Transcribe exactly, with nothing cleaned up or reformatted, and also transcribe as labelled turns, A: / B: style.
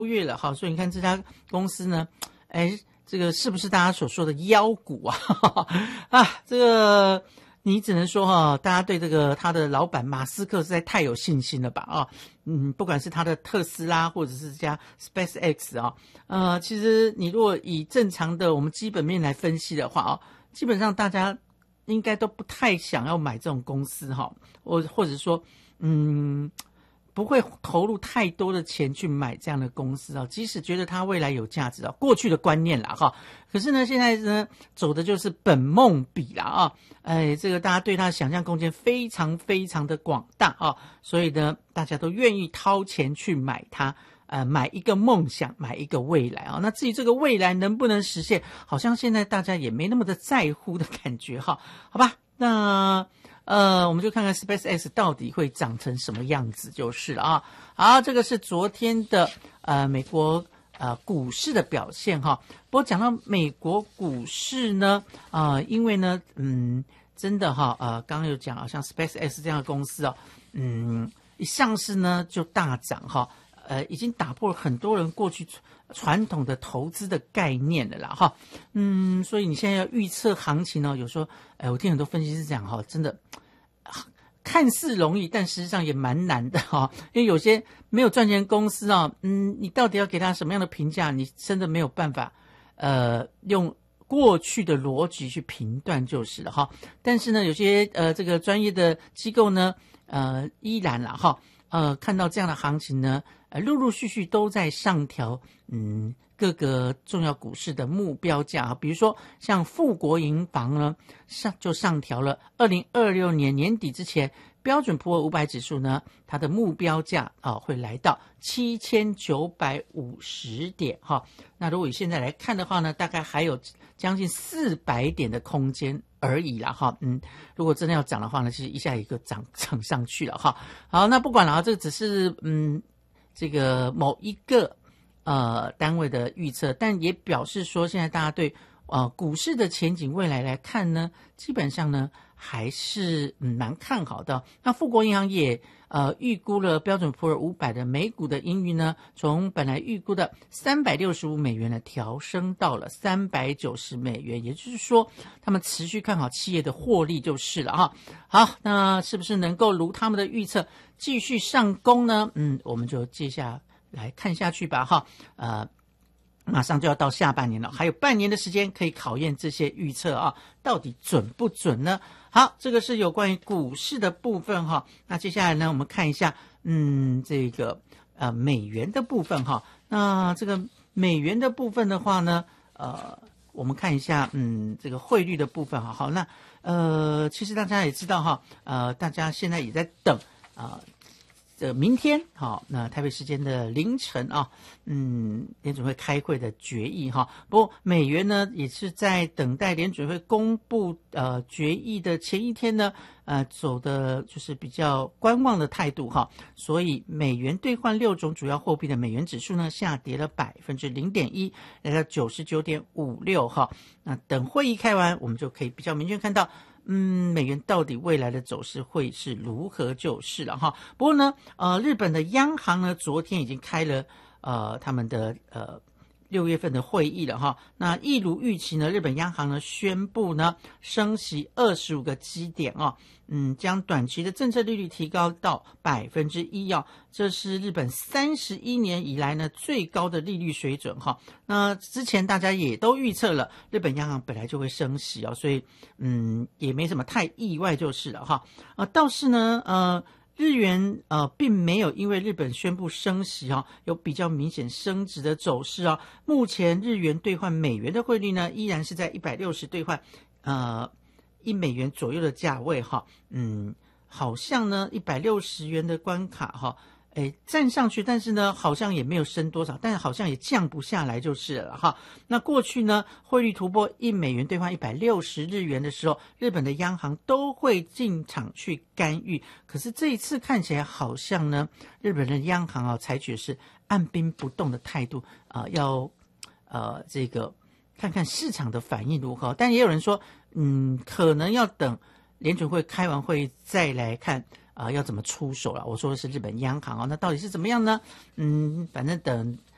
A: 月了哈，所以你看这家公司呢，哎，这个是不是大家所说的妖股啊？啊，这个你只能说哈，大家对这个他的老板马斯克实在太有信心了吧啊？嗯，不管是他的特斯拉或者是这家 SpaceX 啊，呃，其实你如果以正常的我们基本面来分析的话啊，基本上大家应该都不太想要买这种公司哈，或或者说，嗯。不会投入太多的钱去买这样的公司啊，即使觉得它未来有价值啊，过去的观念啦哈。可是呢，现在呢走的就是本梦比啦啊，哎，这个大家对它的想象空间非常非常的广大啊，所以呢，大家都愿意掏钱去买它，呃，买一个梦想，买一个未来啊。那至于这个未来能不能实现，好像现在大家也没那么的在乎的感觉哈，好吧，那。呃，我们就看看 SpaceX 到底会长成什么样子就是了啊。好，这个是昨天的呃美国呃股市的表现哈。不过讲到美国股市呢，呃，因为呢，嗯，真的哈，呃，刚刚有讲啊，像 SpaceX 这样的公司哦，嗯，一上市呢就大涨哈，呃，已经打破了很多人过去传统的投资的概念了啦哈，嗯，所以你现在要预测行情呢，有时候，哎，我听很多分析师讲哈，真的看似容易，但实际上也蛮难的哈，因为有些没有赚钱的公司啊，嗯，你到底要给他什么样的评价，你真的没有办法，呃，用过去的逻辑去评断就是了哈。但是呢，有些呃这个专业的机构呢，呃，依然啦哈，呃，看到这样的行情呢。呃，陆陆续续都在上调，嗯，各个重要股市的目标价，比如说像富国银行呢，上就上调了二零二六年年底之前标准普尔五百指数呢，它的目标价啊、哦、会来到七千九百五十点哈、哦。那如果以现在来看的话呢，大概还有将近四百点的空间而已啦哈。嗯，如果真的要涨的话呢，其实一下一个涨涨上去了哈。好，那不管了啊，这个只是嗯。这个某一个呃单位的预测，但也表示说，现在大家对呃股市的前景未来来看呢，基本上呢还是嗯蛮看好的。那富国银行也呃预估了标准普尔五百的每股的盈余呢，从本来预估的三百六十五美元呢调升到了三百九十美元，也就是说，他们持续看好企业的获利就是了哈。好，那是不是能够如他们的预测？继续上攻呢，嗯，我们就接下来看下去吧，哈，呃，马上就要到下半年了，还有半年的时间可以考验这些预测啊，到底准不准呢？好，这个是有关于股市的部分哈。那接下来呢，我们看一下，嗯，这个呃美元的部分哈。那这个美元的部分的话呢，呃，我们看一下，嗯，这个汇率的部分哈。好，那呃，其实大家也知道哈，呃，大家现在也在等。啊，这明天好、哦，那台北时间的凌晨啊，嗯，联准会开会的决议哈。不过美元呢也是在等待联准会公布呃决议的前一天呢，呃，走的就是比较观望的态度哈。所以美元兑换六种主要货币的美元指数呢下跌了百分之零点一，来到九十九点五六哈。那等会议开完，我们就可以比较明确看到。嗯，美元到底未来的走势会是如何就是了哈。不过呢，呃，日本的央行呢，昨天已经开了呃他们的呃六月份的会议了哈。那一如预期呢，日本央行呢宣布呢升息二十五个基点啊，嗯，将短期的政策利率提高到百分之一啊，这是日本三十一年以来呢最高的利率水准哈。那之前大家也都预测了，日本央行本来就会升息啊，所以嗯也没什么太意外就是了哈。呃，倒是呢呃。日元呃并没有因为日本宣布升息啊，有比较明显升值的走势啊。目前日元兑换美元的汇率呢，依然是在一百六十兑换呃一美元左右的价位哈。嗯，好像呢一百六十元的关卡哈。哎，站上去，但是呢，好像也没有升多少，但是好像也降不下来就是了哈。那过去呢，汇率突破一美元兑换一百六十日元的时候，日本的央行都会进场去干预。可是这一次看起来好像呢，日本的央行啊，采取的是按兵不动的态度啊、呃，要呃这个看看市场的反应如何。但也有人说，嗯，可能要等联准会开完会再来看。啊、呃，要怎么出手了？我说的是日本央行啊，那到底是怎么样呢？嗯，反正等